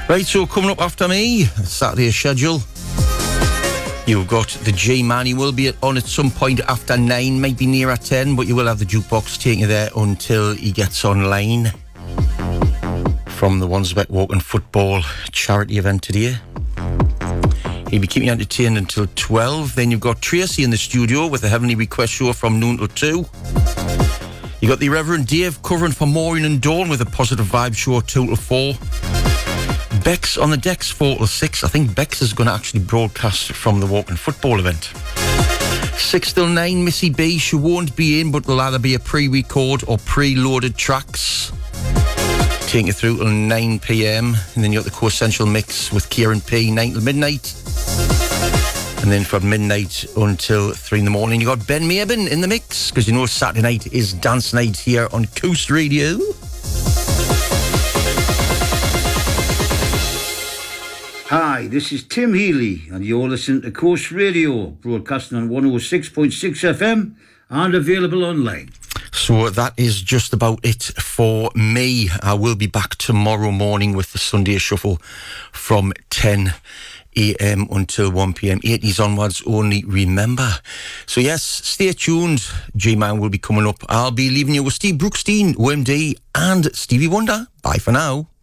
Right, so coming up after me, Saturday schedule. You've got the G-Man. He will be on at some point after 9, might be nearer 10, but you will have the jukebox taking you there until he gets online from the Wandsbek Walking Football charity event today. He'll be keeping you entertained until 12. Then you've got Tracy in the studio with the Heavenly Request Show from noon till 2. You got the Reverend Dave covering for Maureen and Dawn with a Positive Vibe Show 2 till 4. Bex on the decks 4 till 6. I think Bex is going to actually broadcast from the Walking Football event. 6 till 9, Missy B. She won't be in, but there'll either be a pre-record or pre-loaded tracks. Taking you through till 9 p.m. And then you got the Co-Essential Mix with Kieran P. 9 till midnight. And then from midnight until 3 in the morning, you got Ben Maben in the mix, because you know Saturday night is dance night here on Coast Radio. Hi, this is Tim Healy, and you're listening to Coast Radio, broadcasting on 106.6 FM and available online. So that is just about it for me. I will be back tomorrow morning with the Sunday Shuffle from 10 a.m. until 1 p.m. 80s onwards only, remember. So yes, stay tuned. G-Man will be coming up. I'll be leaving you with Steve Brookstein, OMD and Stevie Wonder. Bye for now.